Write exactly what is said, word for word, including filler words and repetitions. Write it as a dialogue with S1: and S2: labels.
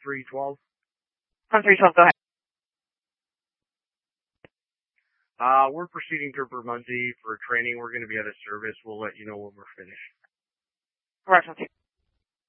S1: three twelve.
S2: one three twelve, go ahead.
S1: Uh, we're proceeding to Bermondsey for training. We're going to be out of service. We'll let you know when we're finished.
S2: Correct, one two.